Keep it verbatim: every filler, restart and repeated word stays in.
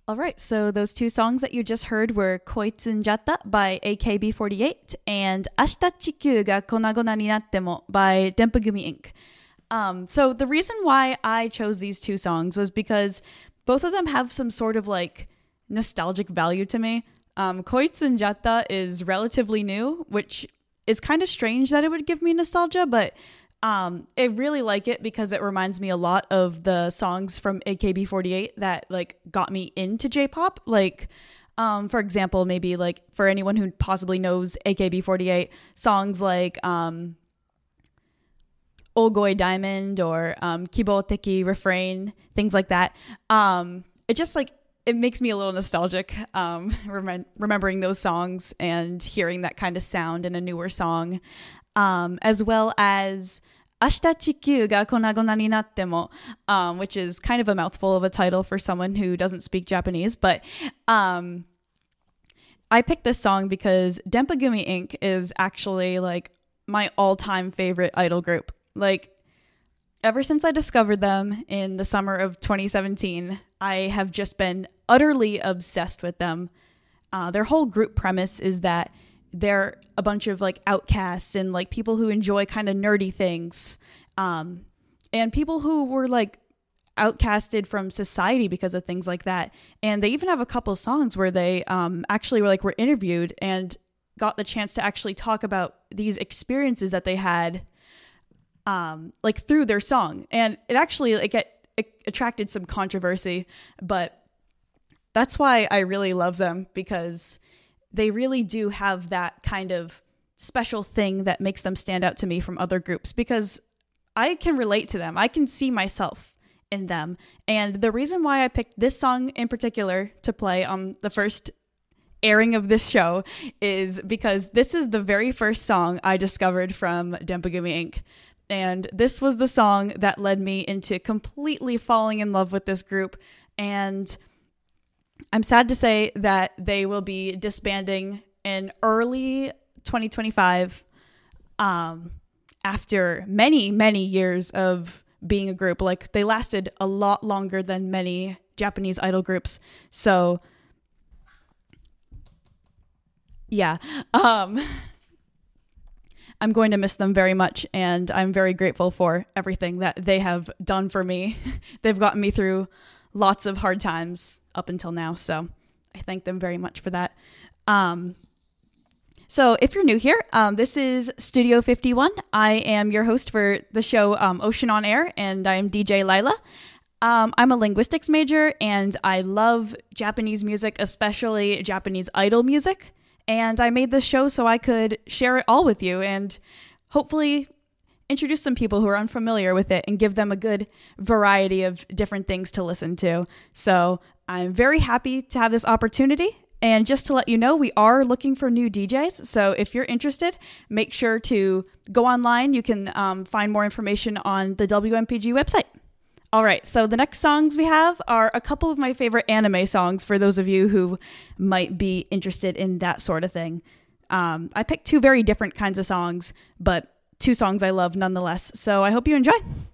All right, so those two songs that you just heard were Koitsunjatta by A K B forty-eight and Ashita Chikyu ga Konagona ni natte mo by Denpagumi Incorporated. Um, so the reason why I chose these two songs was because both of them have some sort of like nostalgic value to me. Um, Koitsunjatta is relatively new, which is kind of strange that it would give me nostalgia, but Um, I really like it because it reminds me a lot of the songs from A K B forty-eight that like got me into J-pop. Like, um, for example, maybe like for anyone who possibly knows A K B forty-eight, songs like um, Ogoi Diamond or um, Kiboteki Refrain, things like that. Um, it just like it makes me a little nostalgic, um, rem- remembering those songs and hearing that kind of sound in a newer song. Um, as well as Ashita Chikyu ga Konagona ni natte mo, um, which is kind of a mouthful of a title for someone who doesn't speak Japanese. But um, I picked this song because Denpagumi Incorporated is actually like my all-time favorite idol group. Like, ever since I discovered them in the summer of twenty seventeen, I have just been utterly obsessed with them. Uh, their whole group premise is that they're a bunch of like outcasts and like people who enjoy kind of nerdy things, um, and people who were like outcasted from society because of things like that. And they even have a couple songs where they um, actually were like were interviewed and got the chance to actually talk about these experiences that they had, um, like through their song. And it actually like it, it attracted some controversy, but that's why I really love them, because they really do have that kind of special thing that makes them stand out to me from other groups, because I can relate to them. I can see myself in them. And the reason why I picked this song in particular to play on the first airing of this show is because this is the very first song I discovered from Denpagumi Incorporated. And this was the song that led me into completely falling in love with this group. And I'm sad to say that they will be disbanding in early twenty twenty-five, um, after many, many years of being a group. Like, they lasted a lot longer than many Japanese idol groups. So, yeah, um, I'm going to miss them very much, and I'm very grateful for everything that they have done for me. They've gotten me through lots of hard times up until now, so I thank them very much for that. Um, so if you're new here, um, this is Studio fifty-one. I am your host for the show um, Ocean on Air, and I am D J Lila. Um, I'm a linguistics major, and I love Japanese music, especially Japanese idol music. And I made this show so I could share it all with you and hopefully introduce some people who are unfamiliar with it and give them a good variety of different things to listen to. So I'm very happy to have this opportunity. And just to let you know, we are looking for new D Js. So if you're interested, make sure to go online. You can um, find more information on the W M P G website. All right, so the next songs we have are a couple of my favorite anime songs for those of you who might be interested in that sort of thing. Um, I picked two very different kinds of songs, but two songs I love nonetheless. So I hope you enjoy.